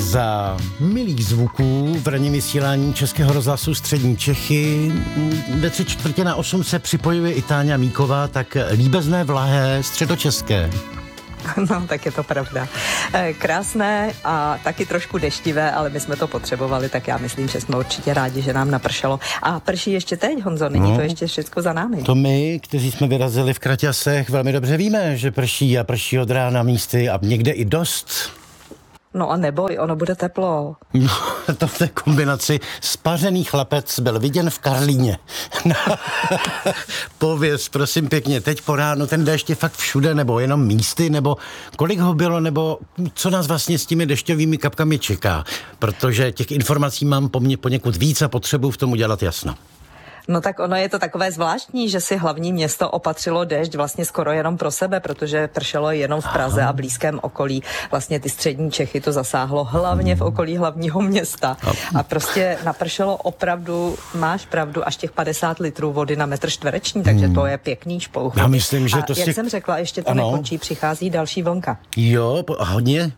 za milých zvuků v ranním vysílání Českého rozhlasu Střední Čechy. Ve 7:45 se připojuje i Táňa Míková, tak líbezné, vlahé, středočeské. No, tak je to pravda. Krásné a taky trošku deštivé, ale my jsme to potřebovali, tak já myslím, že jsme určitě rádi, že nám napršelo. A prší ještě teď, Honzo, není to ještě všechno za námi. To my, kteří jsme vyrazili v kraťasech, velmi dobře víme, že prší a prší od rána místy a někde i dost. No a neboj, ono bude teplo. No, to v té kombinaci spařený chlapec byl viděn v Karlíně. Pověz, prosím pěkně, teď po ránu ten déšť je fakt všude, nebo jenom místy, nebo kolik ho bylo, nebo co nás vlastně s těmi dešťovými kapkami čeká? Protože těch informací mám poněkud víc a potřebuji v tom udělat jasno. No tak ono je to takové zvláštní, že si hlavní město opatřilo déšť vlastně skoro jenom pro sebe, protože pršelo jenom v Praze a blízkém okolí. Vlastně ty střední Čechy to zasáhlo hlavně v okolí hlavního města. A prostě napršelo opravdu, máš pravdu, až těch 50 litrů vody na metr čtvereční, takže to je pěkný šplouch. Já myslím, že to jak jsem řekla, ještě to nekončí, přichází další vlnka. Jo, hodně?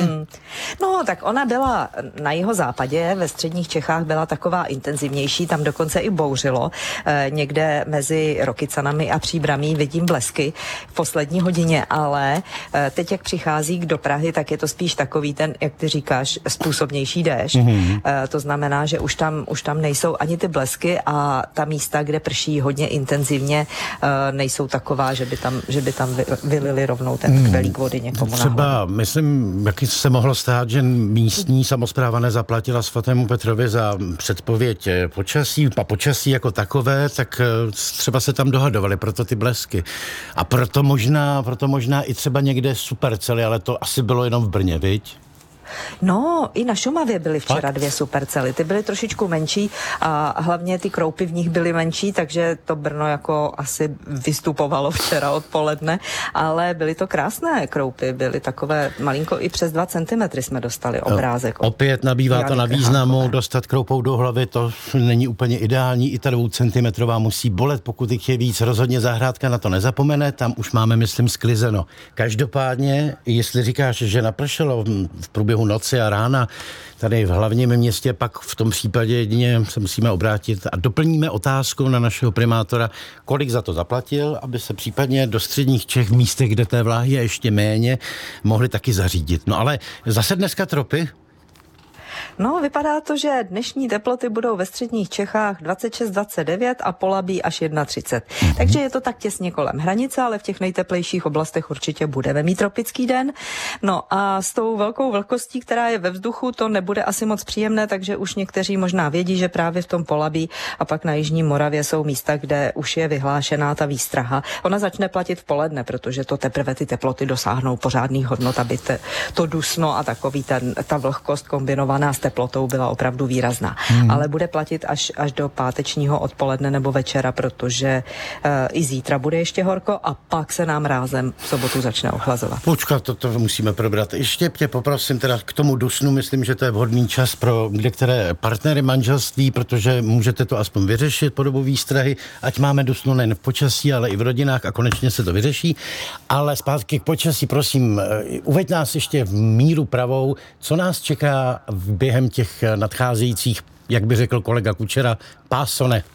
No, tak ona byla na jihozápadě, ve středních Čechách byla taková intenzivnější, tam dokonce i bouřilo. Někde mezi Rokycanami a Příbramí vidím blesky v poslední hodině, ale teď, jak přichází do Prahy, tak je to spíš takový ten, jak ty říkáš, způsobnější déšť. To znamená, že už tam nejsou ani ty blesky a ta místa, kde prší hodně intenzivně, nejsou taková, že by tam vylili rovnou ten kvelík vody někomu na hlavu. Třeba, myslím, jaký se mohlo stát, že místní samospráva nezaplatila svatému Petrovi za předpověď počasí a počasí jako takové, tak třeba se tam dohadovali, proto ty blesky. A proto možná i třeba někde supercely, ale to asi bylo jenom v Brně, viď? No, i na Šumavě byly včera 2 supercely. Ty byly trošičku menší a hlavně ty kroupy v nich byly menší, takže to Brno jako asi vystupovalo včera odpoledne, ale byly to krásné kroupy, byly takové malinko i přes 2 centimetry jsme dostali obrázek. Opět nabývá to na významu, dostat kroupou do hlavy, to není úplně ideální, i ta 2 centimetrová musí bolet, pokud jich je víc, rozhodně zahrádka na to nezapomene, tam už máme, myslím, sklizeno. Každopádně, jestli říkáš, že napršelo v průběhu noci a rána tady v hlavním městě, pak v tom případě jedině se musíme obrátit a doplníme otázku na našeho primátora, kolik za to zaplatil, aby se případně do středních Čech v místech, kde té vláhy je ještě méně, mohli taky zařídit. No ale zase dneska tropy? No, vypadá to, že dnešní teploty budou ve středních Čechách 26-29 a Polabí až 31. Takže je to tak těsně kolem hranice, ale v těch nejteplejších oblastech určitě budeme mít tropický den. No a s tou velkou vlhkostí, která je ve vzduchu, to nebude asi moc příjemné, takže už někteří možná vědí, že právě v tom Polabí a pak na jižní Moravě jsou místa, kde už je vyhlášená ta výstraha. Ona začne platit v poledne, protože to teprve ty teploty dosáhnou pořádných hodnot, aby to dusno a takový ta vlhkost kombinovaná s teplotou byla opravdu výrazná. Ale bude platit až do pátečního odpoledne nebo večera, protože i zítra bude ještě horko a pak se nám rázem v sobotu začne ochlazovat. Počkat, to musíme probrat. Ještě tě poprosím teda k tomu dusnu, myslím, že to je vhodný čas pro kdekteré partnery manželství, protože můžete to aspoň vyřešit po dobu výstrahy, ať máme dusno nejen v počasí, ale i v rodinách a konečně se to vyřeší. Ale zpátky k počasí, prosím, uveď nás ještě v míru pravou, co nás čeká během těch nadcházejících, jak by řekl kolega Kučera, pásone.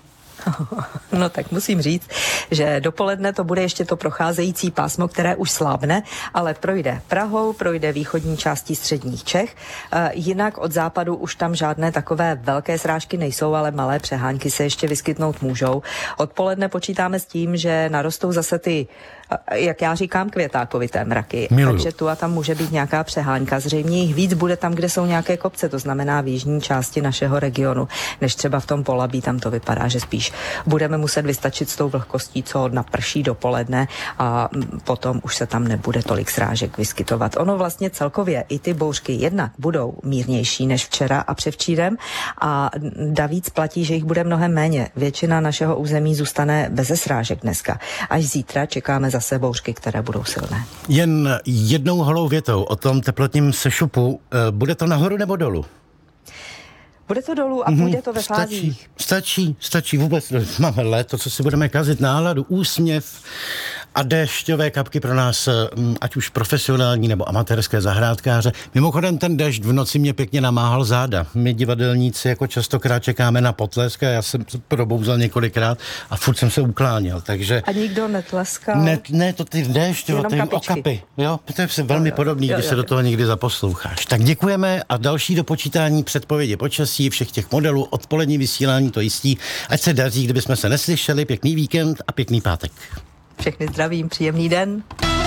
No tak musím říct, že dopoledne to bude ještě to procházející pásmo, které už slábne, ale projde Prahou, projde východní částí středních Čech. Jinak od západu už tam žádné takové velké srážky nejsou, ale malé přehánky se ještě vyskytnout můžou. Odpoledne počítáme s tím, že narostou zase ty, jak já říkám, květákovité mraky. Miluju. Takže tu a tam může být nějaká přehánka. Zřejmě jich víc bude tam, kde jsou nějaké kopce, to znamená v jižní části našeho regionu, než třeba v tom Polabí, tam to vypadá, že spíš budeme muset vystačit s tou vlhkostí, co naprší dopoledne a potom už se tam nebude tolik srážek vyskytovat. Ono vlastně celkově i ty bouřky jednak budou mírnější než včera a předvčírem a navíc platí, že jich bude mnohem méně. Většina našeho území zůstane beze srážek dneska. Až zítra čekáme zase bouřky, které budou silné. Jen jednou holou větou o tom teplotním sešupu. Bude to nahoru nebo dolů? Bude to dolů a půjde to ve fázích. Stačí vůbec. Máme léto, co si budeme kazit náladu, úsměv A déšťové kapky pro nás, ať už profesionální nebo amatérské zahrádkáře. Mimochodem ten déšť v noci mě pěkně namáhal záda. My divadelníci jako častokrát čekáme na potlesk a já jsem se probouzel několikrát a furt jsem se ukláněl, takže... A nikdo netleskal? Ne, to ty déšť, ty okapy. Jo, to je velmi podobný, když se do toho někdy zaposloucháš. Tak děkujeme a další do počítání předpovědi počasí všech těch modelů, odpolední vysílání to jistí. Ať se daří, kdybychom se neslyšeli, pěkný víkend a pěkný pátek. Všechny zdravím, příjemný den.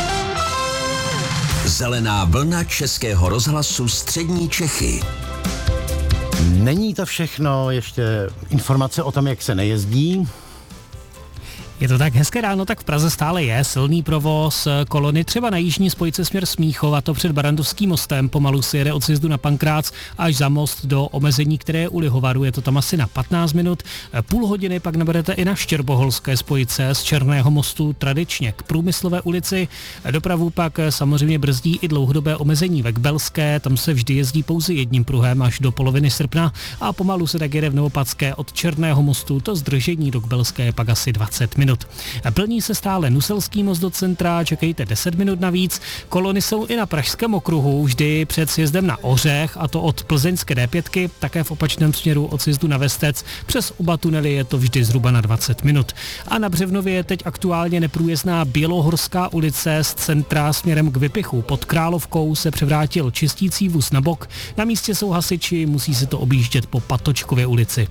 Zelená vlna Českého rozhlasu Střední Čechy. Není to všechno, ještě informace o tom, jak se nejezdí. Je to tak, hezké ráno, tak v Praze stále je silný provoz kolony, třeba na jižní spojce směr Smíchov, a to před Barandovským mostem, pomalu si jede od sjezdu na Pankrác až za most do omezení, které je u Lihovaru, je to tam asi na 15 minut, půl hodiny pak naberete i na Štěrboholské spojce z Černého mostu tradičně k Průmyslové ulici, dopravu pak samozřejmě brzdí i dlouhodobé omezení ve Kbelské, tam se vždy jezdí pouze jedním pruhem až do poloviny srpna a pomalu se tak jede v Novopadské od Černého mostu, to zdržení do Kbelské pak asi 20 minut. Plní se stále Nuselský most do centra, čekejte 10 minut navíc. Kolony jsou i na Pražském okruhu, vždy před sjezdem na Ořech, a to od plzeňské D5, také v opačném směru od sjezdu na Vestec. Přes oba tunely je to vždy zhruba na 20 minut. A na Břevnově je teď aktuálně neprůjezdná Bělohorská ulice z centra směrem k Vypichu. Pod Královkou se převrátil čistící vůz na bok. Na místě jsou hasiči, musí se to objíždět po Patočkově ulici.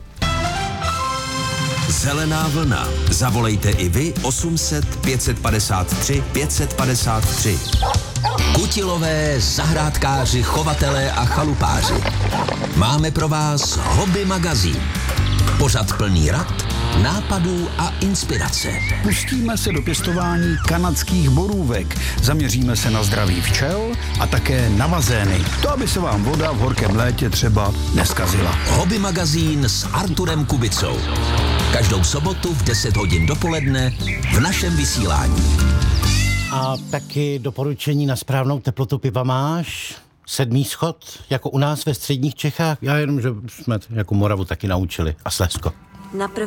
Zelená vlna. Zavolejte i vy 800 553 553. Kutilové, zahrádkáři, chovatelé a chalupáři. Máme pro vás Hobby magazín. Pořad plný rad, nápadů a inspirace. Pustíme se do pěstování kanadských borůvek. Zaměříme se na zdraví včel a také na bazény. To, aby se vám voda v horkém létě třeba neskazila. Hobby magazín s Arturem Kubicou. Každou sobotu v 10 hodin dopoledne v našem vysílání. A taky doporučení na správnou teplotu piva máš? 7. schod, jako u nás ve středních Čechách? Já jenom, že jsme jako Moravu taky naučili. A Slezsko. Na